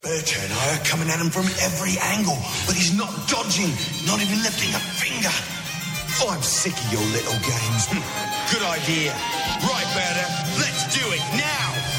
Berto and I are coming at him from every angle, but he's not dodging, not even lifting a finger. I'm sick of your little games. Good idea. Right, Berto, let's do it now.